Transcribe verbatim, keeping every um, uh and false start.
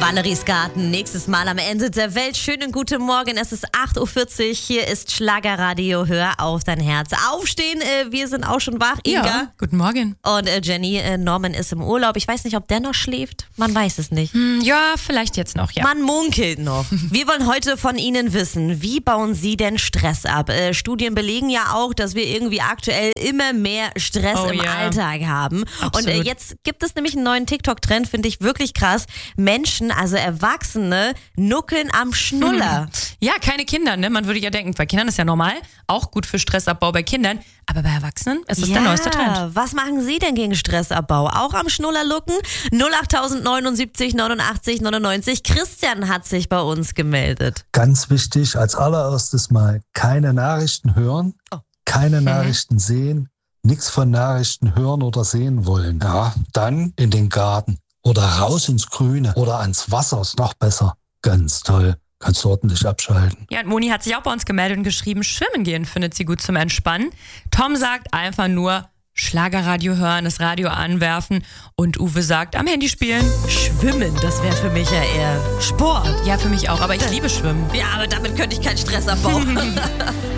Valeries Garten, nächstes Mal am Ende der Welt. Schönen guten Morgen, es ist acht Uhr vierzig, hier ist Schlagerradio, hör auf dein Herz. Aufstehen, äh, wir sind auch schon wach, Inga. Ja, guten Morgen. Und äh, Jenny, äh, Norman ist im Urlaub. Ich weiß nicht, ob der noch schläft, man weiß es nicht. Hm, ja, vielleicht jetzt noch, ja. Man munkelt noch. Wir wollen heute von Ihnen wissen, wie bauen Sie denn Stress ab? Äh, Studien belegen ja auch, dass wir irgendwie aktuell immer mehr Stress Oh, im ja. Alltag haben. Absolut. Und äh, jetzt gibt es nämlich einen neuen TikTok-Trend, finde ich wirklich krass. Menschen, also Erwachsene, nuckeln am Schnuller. Ja, keine Kinder, ne? Man würde ja denken, bei Kindern ist ja normal, auch gut für Stressabbau bei Kindern, aber bei Erwachsenen ist das ja, der neueste Trend. Was machen Sie denn gegen Stressabbau? Auch am Schnuller lucken? null acht neunundsiebzig neunundachtzig neunundneunzig. Christian hat sich bei uns gemeldet. Ganz wichtig, als allererstes mal keine Nachrichten hören, Oh. keine Nachrichten sehen, nichts von Nachrichten hören oder sehen wollen. Ja, dann in den Garten oder raus ins Grüne oder ans Wasser, ist noch besser. Ganz toll. Kannst du ordentlich abschalten. Ja, und Moni hat sich auch bei uns gemeldet und geschrieben, schwimmen gehen findet sie gut zum Entspannen. Tom sagt einfach nur Schlagerradio hören, das Radio anwerfen und Uwe sagt am Handy spielen. Schwimmen, das wäre für mich ja eher Sport. Ja, für mich auch, aber ich liebe Schwimmen. Ja, aber damit könnte ich keinen Stress abbauen.